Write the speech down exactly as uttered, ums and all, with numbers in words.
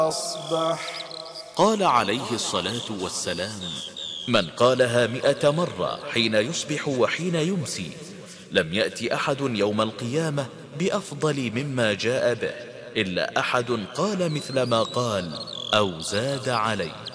أصبح. قال عليه الصلاة والسلام: من قالها مئة مرة حين يصبح وحين يمسي لم يأت أحد يوم القيامة بأفضل مما جاء به إلا أحد قال مثل ما قال أو زاد عليه.